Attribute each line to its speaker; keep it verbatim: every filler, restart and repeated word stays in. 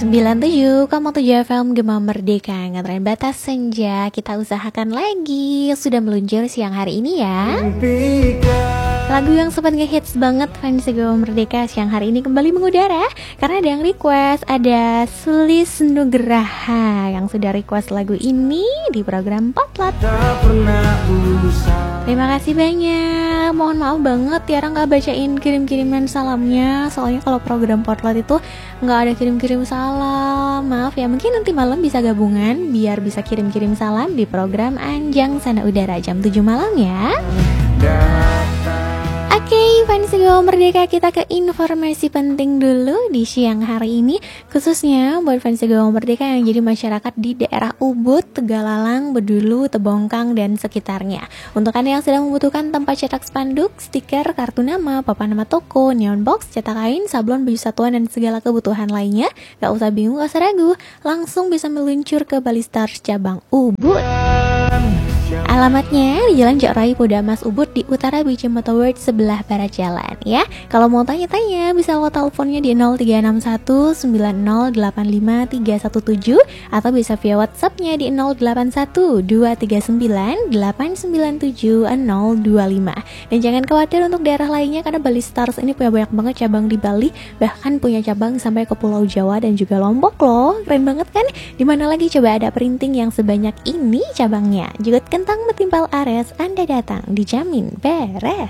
Speaker 1: sembilan tujuh koma tujuh F M Gema Merdeka, ngetren batas senja. Kita usahakan lagi, sudah meluncur siang hari ini ya. Lagu yang sempat ngehits banget fans Gema Merdeka siang hari ini kembali mengudara karena ada yang request. Ada Sulis Nugraha yang sudah request lagu ini di program Potlat. Terima kasih banyak. Mohon maaf banget Tiara nggak bacain kirim-kiriman salamnya, soalnya kalau program Potlat itu nggak ada kirim-kirim salam. Maaf ya, mungkin nanti malam bisa gabungan biar bisa kirim-kirim salam di program Anjang Sana Udara jam tujuh malam ya. Oke, okay, fans Gema Merdeka, kita ke informasi penting dulu di siang hari ini, khususnya buat fans Gema Merdeka yang jadi masyarakat di daerah Ubud, Tegalalang, Bedulu, Tebongkang, dan sekitarnya. Untuk Anda yang sedang membutuhkan tempat cetak spanduk, stiker, kartu nama, papan nama toko, neon box, cetak kain, sablon, baju satuan, dan segala kebutuhan lainnya, gak usah bingung, gak usah ragu, langsung bisa meluncur ke Bali Stars cabang Ubud. Alamatnya di Jalan Jokrai Podamas Ubud di Utara Biji Motorword sebelah barat jalan ya. Kalau mau tanya-tanya bisa lewat teleponnya di nol tiga enam satu sembilan nol delapan lima tiga satu tujuh atau bisa via WhatsAppnya di nol delapan satu dua tiga sembilan delapan sembilan tujuh nol dua lima. Dan jangan khawatir untuk daerah lainnya karena Bali Stars ini punya banyak banget cabang di Bali, bahkan punya cabang sampai ke Pulau Jawa dan juga Lombok loh. Keren banget kan? Dimana lagi coba ada printing yang sebanyak ini cabangnya. Juga kentang metimpal Ares, Anda datang dijamin beres.